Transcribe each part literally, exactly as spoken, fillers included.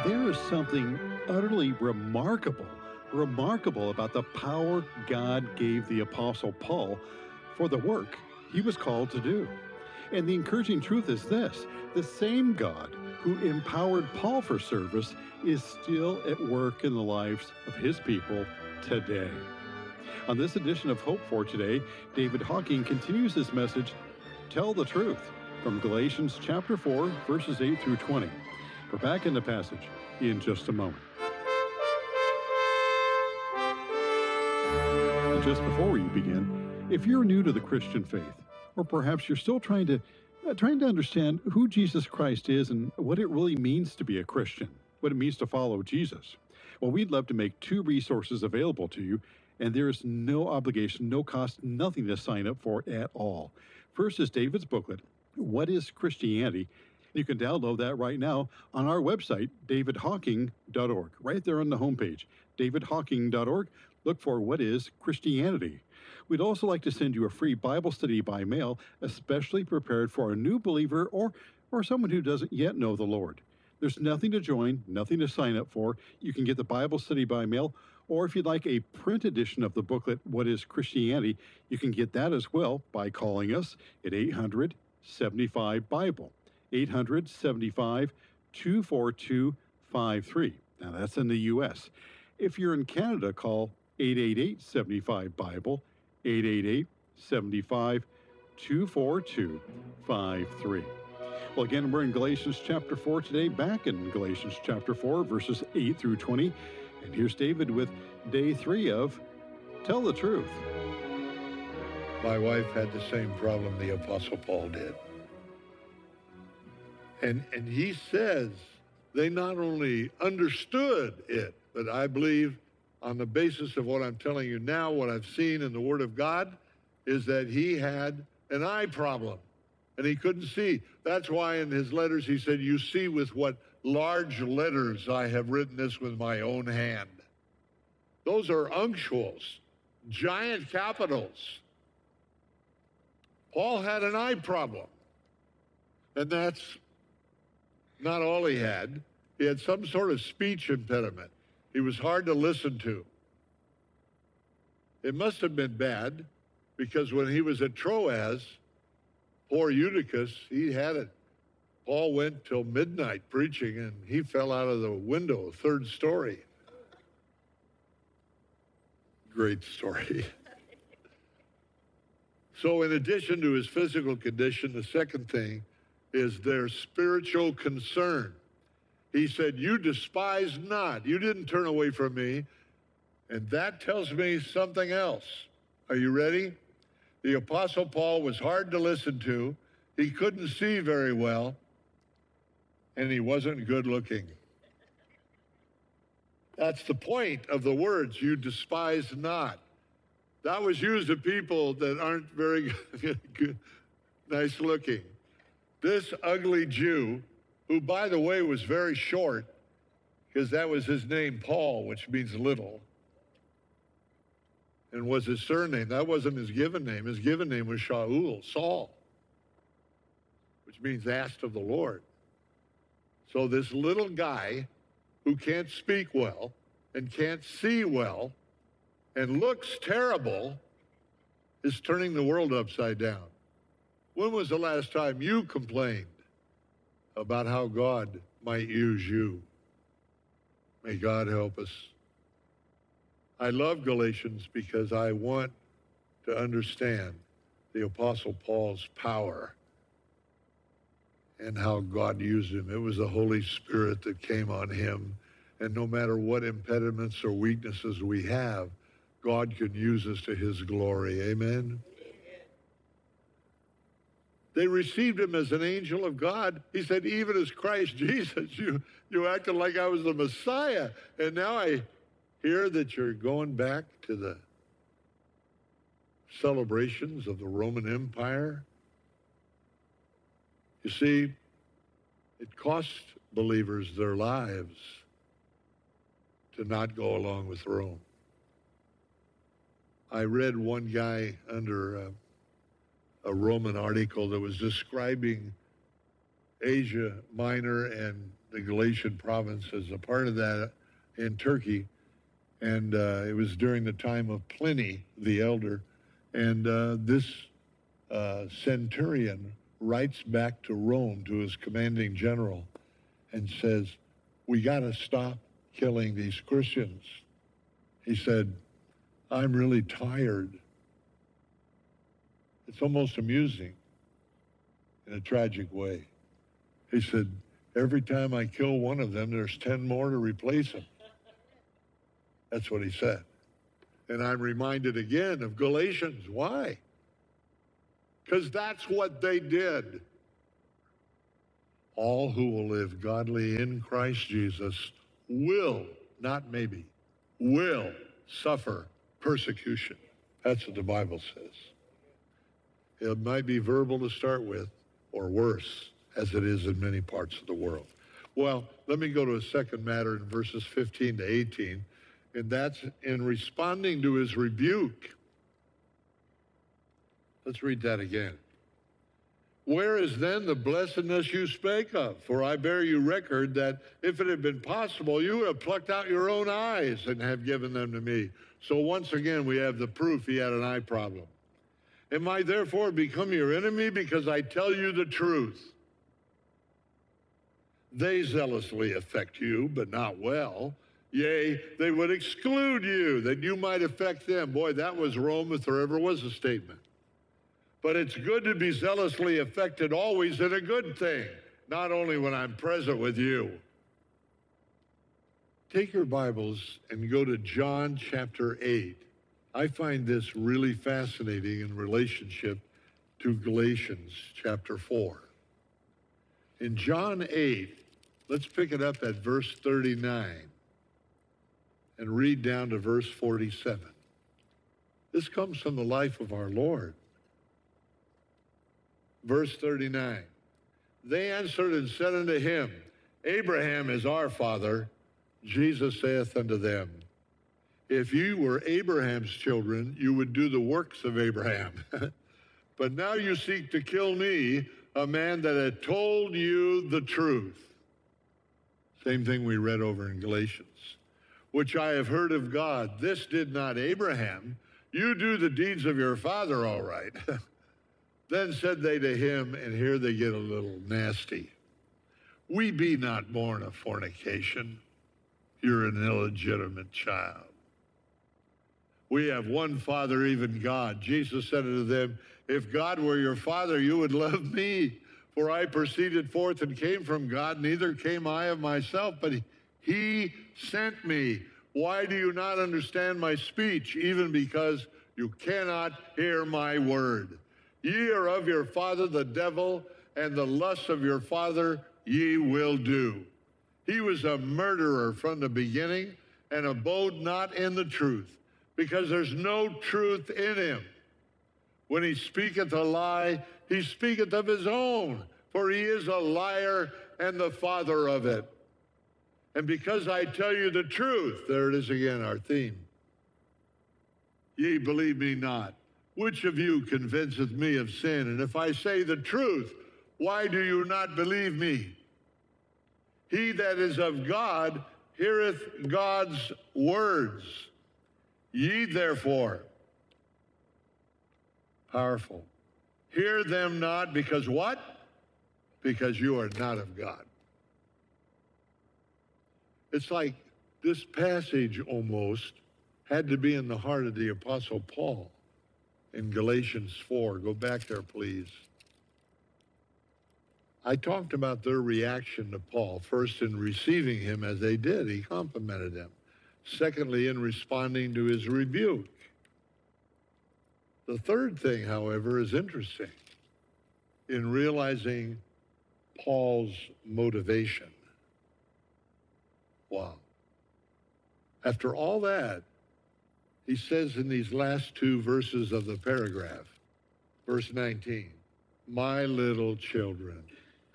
There is something utterly remarkable, remarkable about the power God gave the Apostle Paul for the work he was called to do. And the encouraging truth is this: the same God who empowered Paul for service is still at work in the lives of his people today. On this edition of Hope for Today, David Hocking continues his message, Tell the Truth, from Galatians chapter four, verses eight through twenty. We're back in the passage in just a moment. And just before you begin, if you're new to the Christian faith, or perhaps you're still trying to uh, trying to understand who Jesus Christ is and what it really means to be a Christian, what it means to follow Jesus, well, we'd love to make two resources available to you, and there is no obligation, no cost, nothing to sign up for at all. First is David's booklet, What is Christianity? You can download that right now on our website, david hocking dot org. Right there on the homepage, david hocking dot org. Look for What is Christianity? We'd also like to send you a free Bible study by mail, especially prepared for a new believer or, or someone who doesn't yet know the Lord. There's nothing to join, nothing to sign up for. You can get the Bible study by mail, or if you'd like a print edition of the booklet, What is Christianity? You can get that as well by calling us at eight hundred, seventy-five, Bible. eight hundred, seventy-five, two four two, five three. Now that's in the U S. If you're in Canada, call eight eight eight, seven five, Bible, eight eight eight, seven five, two four two, five three. Well, again, we're in Galatians chapter four today, back in Galatians chapter four, verses eight through twenty. And here's David with day three of Tell the Truth. My wife had the same problem the Apostle Paul did. And, and he says they not only understood it, but I believe on the basis of what I'm telling you now, what I've seen in the Word of God, is that he had an eye problem and he couldn't see. That's why in his letters he said, you see with what large letters I have written this with my own hand. Those are unctuals, giant capitals. Paul had an eye problem, and that's not all he had. He had some sort of speech impediment. He was hard to listen to. It must have been bad, because when he was at Troas, poor Eutychus, he had it. Paul went till midnight preaching, and he fell out of the window, third story. Great story. So in addition to his physical condition, the second thing is their spiritual concern. He said, you despise not. You didn't turn away from me. And that tells me something else. Are you ready? The Apostle Paul was hard to listen to. He couldn't see very well. And he wasn't good looking. That's the point of the words, you despise not. That was used of people that aren't very good, nice looking. This ugly Jew, who, by the way, was very short, because that was his name, Paul, which means little, and was his surname. That wasn't his given name. His given name was Shaul, Saul, which means asked of the Lord. So this little guy who can't speak well and can't see well and looks terrible is turning the world upside down. When was the last time you complained about how God might use you? May God help us. I love Galatians because I want to understand the Apostle Paul's power and how God used him. It was the Holy Spirit that came on him. And no matter what impediments or weaknesses we have, God can use us to his glory. Amen? They received him as an angel of God. He said, even as Christ Jesus, you, you acted like I was the Messiah. And now I hear that you're going back to the celebrations of the Roman Empire. You see, it cost believers their lives to not go along with Rome. I read one guy under a, a Roman article that was describing Asia Minor and the Galatian province as a part of that in Turkey. And uh, it was during the time of Pliny the Elder. And uh, this uh, centurion writes back to Rome, to his commanding general, and says, we got to stop killing these Christians. He said, I'm really tired. It's almost amusing in a tragic way. He said, every time I kill one of them, there's ten more to replace them. That's what he said. And I'm reminded again of Galatians. Why? Because that's what they did. All who will live godly in Christ Jesus will, not maybe, will suffer persecution. That's what the Bible says. It might be verbal to start with, or worse, as it is in many parts of the world. Well, let me go to a second matter in verses fifteen to eighteen, and that's in responding to his rebuke. Let's read that again. Where is then the blessedness you spake of? For I bear you record that if it had been possible, you would have plucked out your own eyes and have given them to me. So once again, we have the proof he had an eye problem. Am I therefore become your enemy because I tell you the truth? They zealously affect you, but not well. Yea, they would exclude you, that you might affect them. Boy, that was Rome if there ever was a statement. But it's good to be zealously affected always in a good thing, not only when I'm present with you. Take your Bibles and go to John chapter eight. I find this really fascinating in relationship to Galatians chapter four. In John eight, let's pick it up at verse thirty-nine and read down to verse forty-seven. This comes from the life of our Lord. Verse thirty-nine, they answered and said unto him, Abraham is our father. Jesus saith unto them, if you were Abraham's children, you would do the works of Abraham. But now you seek to kill me, a man that had told you the truth. Same thing we read over in Galatians. Which I have heard of God. This did not Abraham. You do the deeds of your father, all right. Then said they to him, and here they get a little nasty, we be not born of fornication. You're an illegitimate child. We have one Father, even God. Jesus said unto them, if God were your Father, you would love me. For I proceeded forth and came from God, neither came I of myself, but he sent me. Why do you not understand my speech? Even because you cannot hear my word. Ye are of your father the devil, and the lusts of your father ye will do. He was a murderer from the beginning, and abode not in the truth, because there's no truth in him. When he speaketh a lie, he speaketh of his own, for he is a liar and the father of it. And because I tell you the truth, there it is again, our theme. Ye believe me not. Which of you convinceth me of sin? And if I say the truth, why do you not believe me? He that is of God heareth God's words. Ye therefore, powerful, hear them not, because what? Because you are not of God. It's like this passage almost had to be in the heart of the Apostle Paul in Galatians four. Go back there, please. I talked about their reaction to Paul. First, in receiving him as they did, he complimented them. Secondly, in responding to his rebuke. The third thing, however, is interesting in realizing Paul's motivation. Wow. After all that, he says in these last two verses of the paragraph, verse nineteen, my little children.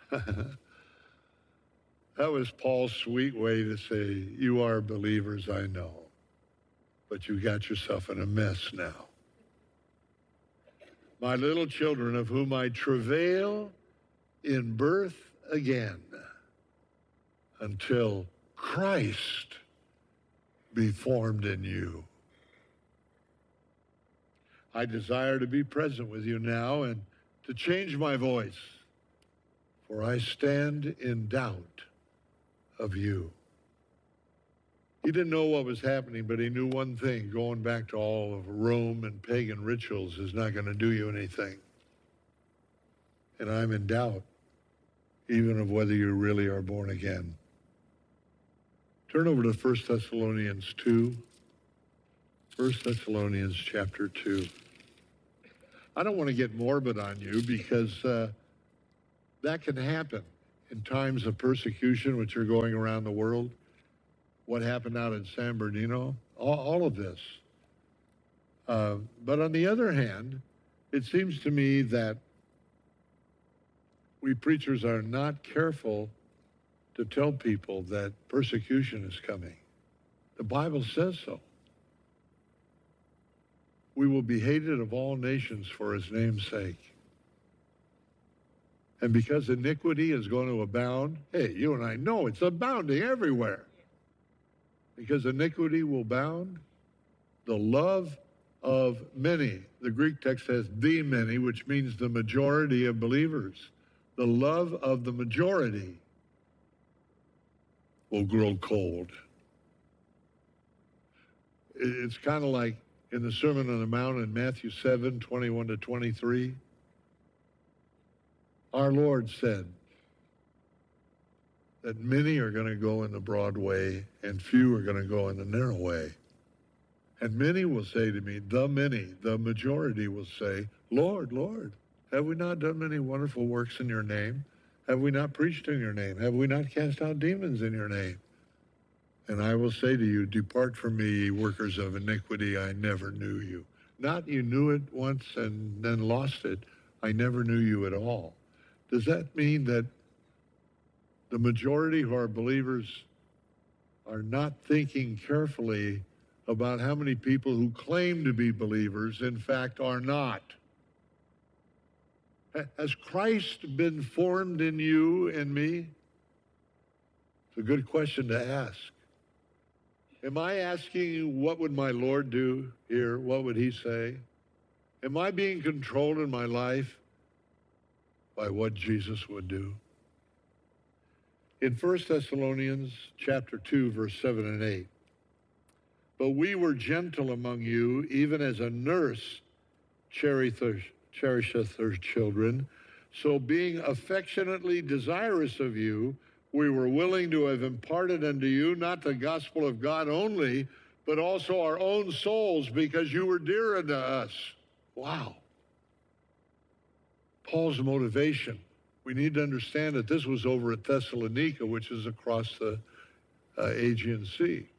That was Paul's sweet way to say, you are believers, I know, but you got yourself in a mess now. My little children, of whom I travail in birth again until Christ be formed in you. I desire to be present with you now and to change my voice, for I stand in doubt of you. He didn't know what was happening, but he knew one thing: going back to all of Rome and pagan rituals is not going to do you anything. And I'm in doubt, even of whether you really are born again. Turn over to First Thessalonians two. First Thessalonians chapter two. I don't want to get morbid on you, because uh, that can happen in times of persecution which are going around the world. What happened out in San Bernardino, all, all of this. Uh, but on the other hand, it seems to me that we preachers are not careful to tell people that persecution is coming. The Bible says so. We will be hated of all nations for his name's sake. And because iniquity is going to abound, hey, you and I know it's abounding everywhere. Because iniquity will abound, the love of many, the Greek text says the many, which means the majority of believers, the love of the majority will grow cold. It's kind of like in the Sermon on the Mount in Matthew seven, twenty-one to twenty-three. Our Lord said that many are going to go in the broad way and few are going to go in the narrow way. And many will say to me, the many, the majority will say, Lord, Lord, have we not done many wonderful works in your name? Have we not preached in your name? Have we not cast out demons in your name? And I will say to you, depart from me, ye workers of iniquity, I never knew you. Not you knew it once and then lost it. I never knew you at all. Does that mean that the majority who are believers are not thinking carefully about how many people who claim to be believers, in fact, are not? Has Christ been formed in you and me? It's a good question to ask. Am I asking you, what would my Lord do here? What would he say? Am I being controlled in my life by what Jesus would do? In First Thessalonians chapter two, verse seven and eight, but we were gentle among you, even as a nurse cherisheth her children. So being affectionately desirous of you, we were willing to have imparted unto you not the gospel of God only, but also our own souls, because you were dear unto us. Wow. Paul's motivation. We need to understand that this was over at Thessalonica, which is across the uh, Aegean Sea.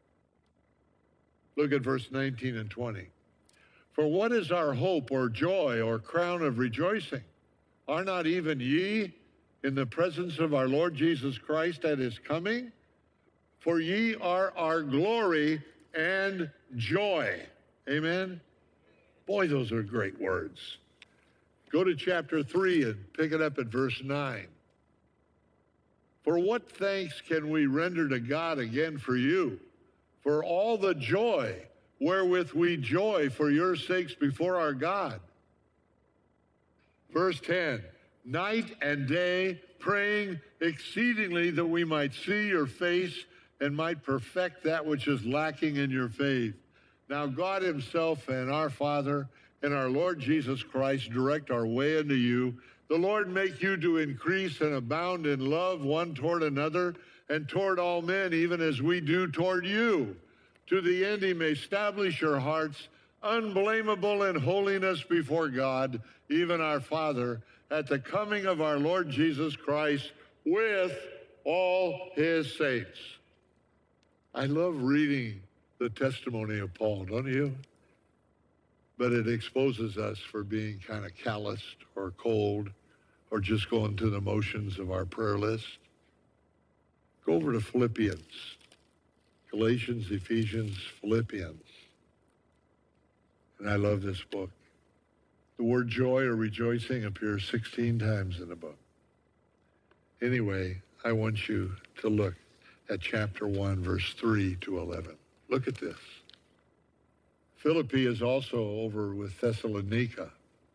Look at verse nineteen and twenty. For what is our hope or joy or crown of rejoicing? Are not even ye in the presence of our Lord Jesus Christ at his coming? For ye are our glory and joy. Amen? Boy, those are great words. Go to chapter three and pick it up at verse nine. For what thanks can we render to God again for you, for all the joy wherewith we joy for your sakes before our God? Verse ten, night and day praying exceedingly that we might see your face and might perfect that which is lacking in your faith. Now God himself and our Father and our Lord Jesus Christ direct our way unto you. The Lord make you to increase and abound in love one toward another and toward all men, even as we do toward you, to the end he may establish your hearts unblameable in holiness before God, even our Father, at the coming of our Lord Jesus Christ with all his saints. I love reading the testimony of Paul, don't you? But it exposes us for being kind of calloused or cold or just going through the motions of our prayer list. Go over to Philippians. Galatians, Ephesians, Philippians. And I love this book. The word joy or rejoicing appears sixteen times in the book. Anyway, I want you to look at chapter one, verse three to eleven. Look at this. Philippi is also over with Thessalonica.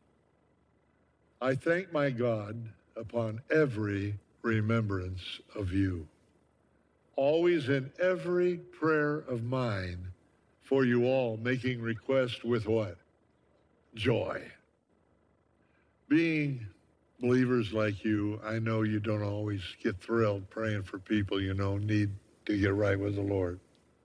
I thank my God upon every remembrance of you, always in every prayer of mine for you all, making request with what? Joy. Being believers like you, I know you don't always get thrilled praying for people you know need to get right with the Lord.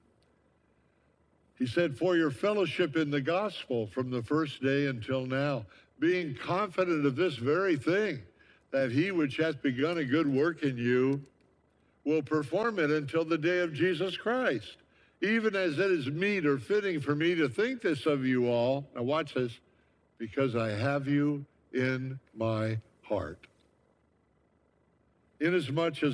He said, for your fellowship in the gospel from the first day until now, being confident of this very thing, that he which hath begun a good work in you will perform it until the day of Jesus Christ. Even as it is meet or fitting for me to think this of you all, now watch this, because I have you in my heart. Inasmuch as